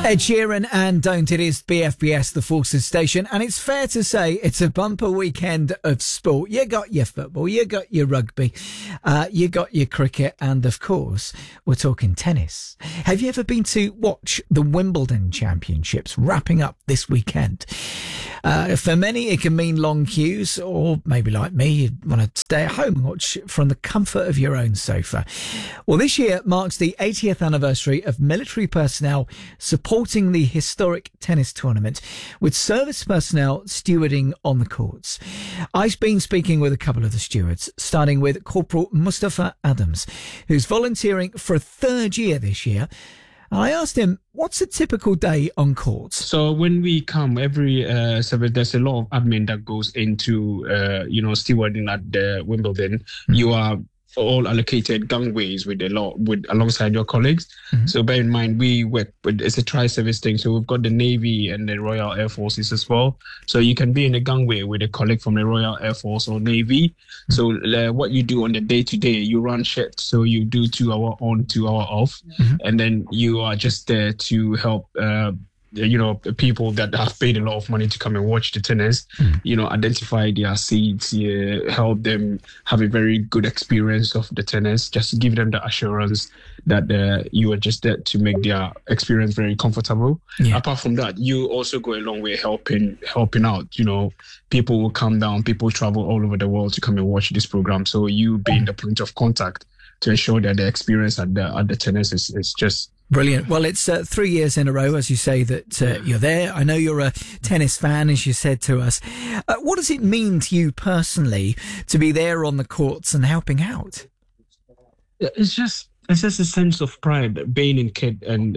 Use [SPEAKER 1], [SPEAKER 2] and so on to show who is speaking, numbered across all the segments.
[SPEAKER 1] Ed Sheeran and Don't. It is BFBS, the Forces station, and it's fair to say it's a bumper weekend of sport. You got your football, you got your rugby, you got your cricket, and of course, we're talking tennis. Have you ever been to watch the Wimbledon Championships wrapping up this weekend? For many, it can mean long queues, or maybe like me, you want to stay at home and watch from the comfort of your own sofa. Well, this year marks the 80th anniversary of military personnel supporting the historic tennis tournament, with service personnel stewarding on the courts. I've been speaking with a couple of the stewards, starting with Corporal Mustafa Adams, who's volunteering for a third year this year. I asked him, what's a typical day on courts?
[SPEAKER 2] So when we come, every service, there's a lot of admin that goes into, stewarding at the Wimbledon. Mm-hmm. You are all allocated gangways alongside your colleagues. Mm-hmm. So bear in mind, we work with, it's a tri-service thing. So we've got the Navy and the Royal Air Forces as well. So you can be in a gangway with a colleague from the Royal Air Force or Navy. Mm-hmm. So what you do on the day-to-day, you run shifts. So you do 2 hour on, 2 hour off. Mm-hmm. And then you are just there to help people that have paid a lot of money to come and watch the tennis, identify their seats, help them have a very good experience of the tennis, just give them the assurance that you are just there to make their experience very comfortable. Yeah. Apart from that, you also go a long way helping out. People will come down, people travel all over the world to come and watch this program. So you being the point of contact to ensure that the experience at the tennis is just
[SPEAKER 1] brilliant. Well, it's 3 years in a row, as you say, that you're there. I know you're a tennis fan, as you said to us. What does it mean to you personally to be there on the courts and helping out?
[SPEAKER 2] It's just a sense of pride being in kid, and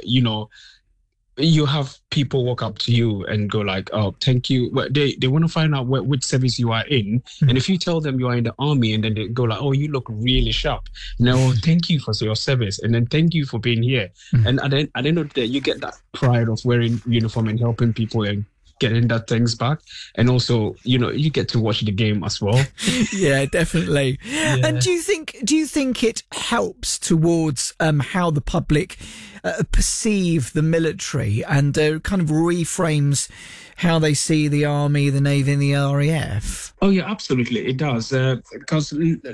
[SPEAKER 2] you have people walk up to you and go like, oh, thank you. Well, they want to find out which service you are in. Mm-hmm. And if you tell them you are in the army, and then they go like, oh, you look really sharp. Thank you for your service. And then thank you for being here. Mm-hmm. And at the end of the day, you get that pride of wearing uniform and helping people and getting that things back. And also, you get to watch the game as well.
[SPEAKER 1] Yeah, definitely. Yeah. And do you think it helps towards how the public perceive the military, and kind of reframes how they see the army, the navy, and the RAF?
[SPEAKER 2] Oh yeah, absolutely, it does, because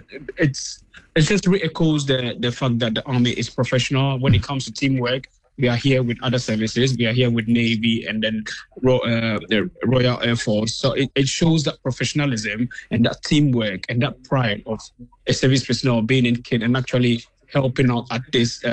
[SPEAKER 2] it just re-echoes the fact that the army is professional when it comes to teamwork. We are here with other services. We are here with Navy and then the Royal Air Force. So it shows that professionalism and that teamwork and that pride of a service personnel being in kit and actually helping out at this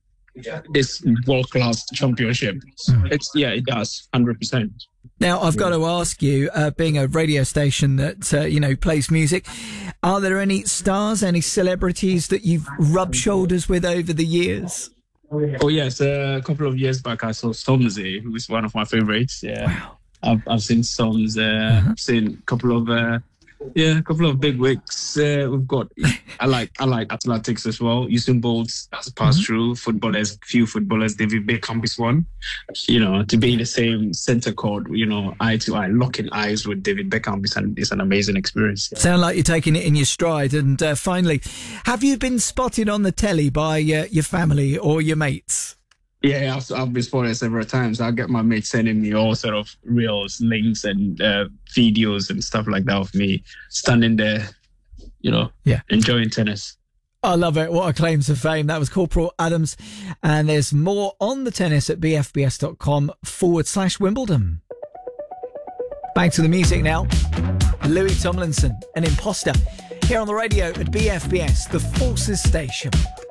[SPEAKER 2] world-class championship. It does, 100%.
[SPEAKER 1] Now, I've got to ask you, being a radio station that, plays music, are there any stars, any celebrities that you've rubbed shoulders with over the years?
[SPEAKER 2] Oh yes, a couple of years back I saw Stormzy, who is one of my favorites. Yeah, wow. I've seen Storms. I've seen a couple of big wigs. We've got. I like athletics as well. Usain Bolt has passed through. Few footballers. David Beckham is one. To be in the same center court, eye to eye, locking eyes with David Beckham is an amazing experience. Yeah.
[SPEAKER 1] Sound like you're taking it in your stride. And finally, have you been spotted on the telly by your family or your mates?
[SPEAKER 2] Yeah, I've been spotted several times. I get my mates sending me all sort of reels, links, and videos and stuff like that of me standing there, enjoying tennis.
[SPEAKER 1] I love it. What a claim to fame. That was Corporal Adams. And there's more on the tennis at bfbs.com/Wimbledon. Back to the music now. Louis Tomlinson, An Imposter, here on the radio at BFBS, the Forces station.